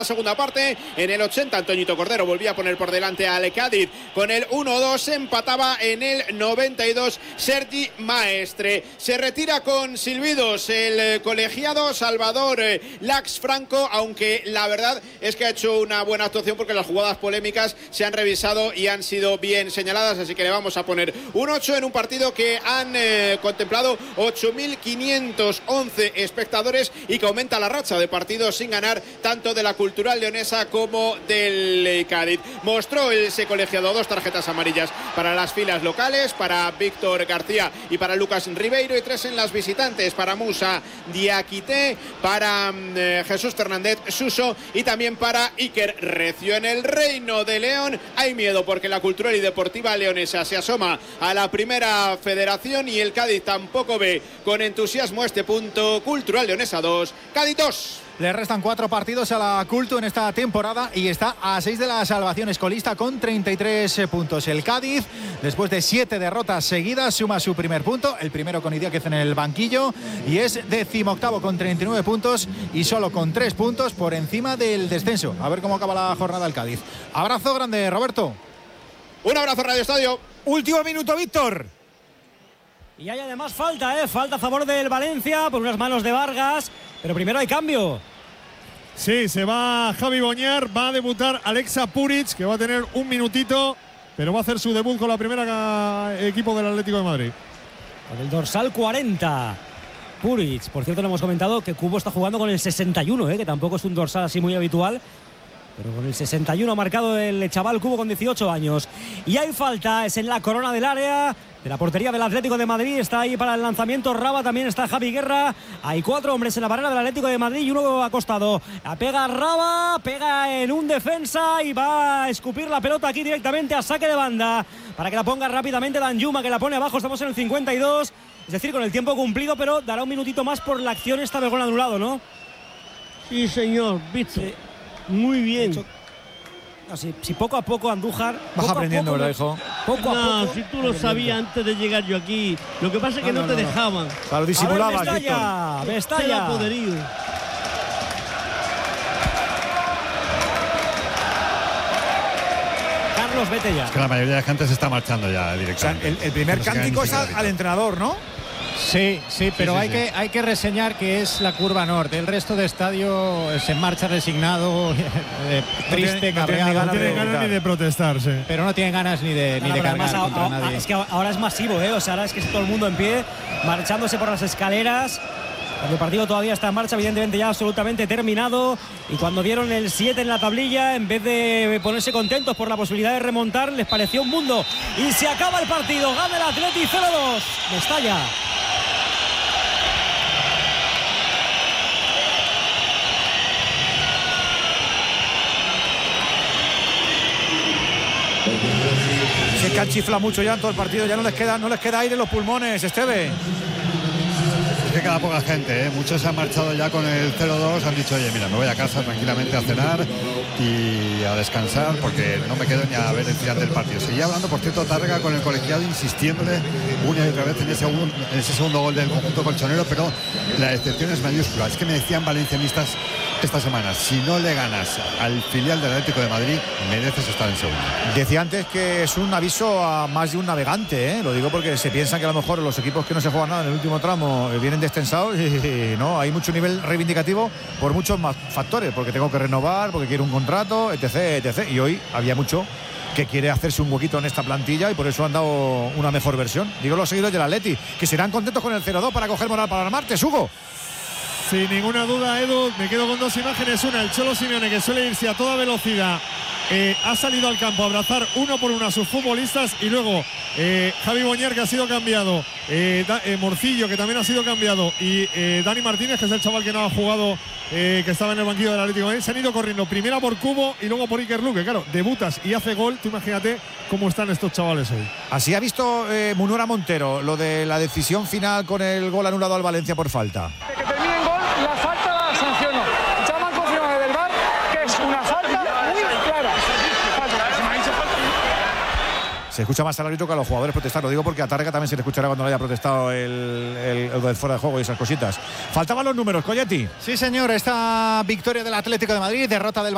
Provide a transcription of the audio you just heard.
Segunda parte, en el 80 Antoñito Cordero volvía a poner por delante al Cádiz con el 1-2, empataba en el 92 Sergi Maestre. Se retira con silbidos el colegiado Salvador Lax Franco, aunque la verdad es que ha hecho una buena actuación porque las jugadas polémicas se han revisado y han sido bien señaladas, así que le vamos a poner un 8 en un partido que han contemplado 8.511 espectadores y que aumenta la racha de partidos sin ganar tanto de la Cultural Leonesa como del Cádiz. Mostró ese colegiado 2 tarjetas amarillas para las filas locales, para Víctor García y para Lucas Ribeiro, y 3 en las visitantes, para Musa Diakité, para Jesús Fernández Suso y también para Iker Recio. En el Reino de León hay miedo porque la Cultural y Deportiva Leonesa se asoma a la Primera Federación y el Cádiz tampoco ve con entusiasmo este punto. Cultural Leonesa 2, Cádiz 2. Le restan 4 partidos a la Cultu en esta temporada y está a 6 de la salvación, escolista con 33 puntos. El Cádiz, después de 7 derrotas seguidas, suma su primer punto, el primero con Idiáquez en el banquillo, y es 18º con 39 puntos y solo con 3 puntos por encima del descenso. A ver cómo acaba la jornada el Cádiz. Abrazo grande, Roberto. Un abrazo, Radio Estadio. Último minuto, Víctor. Y hay además falta, falta a favor del Valencia por unas manos de Vargas, pero primero hay cambio. Sí, se va Javi Boñar, va a debutar Alexa Puric, que va a tener un minutito, pero va a hacer su debut con la primera equipo del Atlético de Madrid. Con el dorsal 40. Puric, por cierto, le hemos comentado que Cubo está jugando con el 61, que tampoco es un dorsal así muy habitual. Pero con el 61 ha marcado el chaval Cubo con 18 años. Y hay falta, es en la corona del área de la portería del Atlético de Madrid. Está ahí para el lanzamiento Raba, también está Javi Guerra. Hay 4 hombres en la barrera del Atlético de Madrid y uno acostado. La pega Raba, pega en un defensa y va a escupir la pelota aquí directamente a saque de banda para que la ponga rápidamente Danjuma, que la pone abajo. Estamos en el 52, es decir, con el tiempo cumplido, pero dará un minutito más por la acción esta del gol anulado, ¿no? Sí, señor, Víctor. Sí. Muy bien. Si poco a poco Andújar vas aprendiendo, ¿verdad, hijo? Poco a poco. Si tú lo sabías antes de llegar yo aquí. Lo que pasa es que no te dejaban. Claro, disimulabas, Mestalla, Mestalla. Poderío. Carlos, vete ya. Es que la mayoría de gente se está marchando ya directamente. O sea, el primer cántico es al entrenador, ¿no? Sí, pero hay que reseñar que es la curva norte. El resto de estadio se marcha resignado, triste, cabreado. No tiene ganas ni de protestar, sí. Pero no tiene ganas ni de cargar contra nadie. Es que ahora es masivo, o sea, ahora es que todo el mundo en pie, marchándose por las escaleras. El partido todavía está en marcha, evidentemente ya absolutamente terminado. Y cuando dieron el 7 en la tablilla, en vez de ponerse contentos por la posibilidad de remontar, les pareció un mundo. Y se acaba el partido, gana el Atleti 0-2. Mestalla. Se canchifla mucho ya en todo el partido, ya no les queda aire en los pulmones, Esteve. Es que queda poca gente, muchos se han marchado ya con el 0-2, han dicho, oye, mira, me voy a casa tranquilamente a cenar y a descansar porque no me quedo ni a ver el final del partido. Seguía hablando, por cierto, Tárrega con el colegiado, insistiéndole una y otra vez en ese segundo gol del conjunto colchonero, pero la excepción es mayúscula. Es que me decían valencianistas esta semana, si no le ganas al filial del Atlético de Madrid, mereces estar en segunda. Decía antes que es un aviso a más de un navegante, lo digo porque se piensan que a lo mejor los equipos que no se juegan nada en el último tramo vienen descensados y no, hay mucho nivel reivindicativo por muchos más factores, porque tengo que renovar, porque quiero un contrato, etc. Y hoy había mucho que quiere hacerse un huequito en esta plantilla y por eso han dado una mejor versión. Digo los seguidores del Atleti, que serán contentos con el 0-2 para coger moral para el martes, Hugo. Sin ninguna duda, Edu, me quedo con 2 imágenes. Una, el Cholo Simeone, que suele irse a toda velocidad, ha salido al campo a abrazar uno por uno a sus futbolistas, y luego Javi Boñar, que ha sido cambiado, Morcillo, que también ha sido cambiado, y Dani Martínez, que es el chaval que no ha jugado, que estaba en el banquillo del Atlético de Madrid, se han ido corriendo primero por Cubo y luego por Iker Luque. Claro, debutas y hace gol, tú imagínate cómo están estos chavales hoy. Así ha visto Munura Montero lo de la decisión final con el gol anulado al Valencia por falta. Que termine en gol, la falta la sancionó. Ya me han confirmado del VAR que es una falta muy clara. Se escucha más al árbitro que a los jugadores protestar. Lo digo porque a Tárrega también se le escuchará cuando le haya protestado el del fuera de juego y esas cositas. Faltaban los números, Colletti. Sí, señor, esta victoria del Atlético de Madrid, derrota del